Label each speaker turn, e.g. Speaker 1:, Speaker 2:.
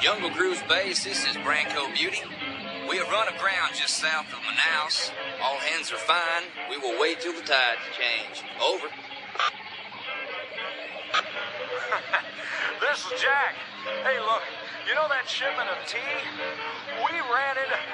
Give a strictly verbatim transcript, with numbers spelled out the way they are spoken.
Speaker 1: Jungle Cruise Base, this is Branco Beauty. We have run aground just south of Manaus. All hands are fine. We will wait till the tides change. Over.
Speaker 2: This is Jack. Hey, look, you know that shipment of tea? We ran into...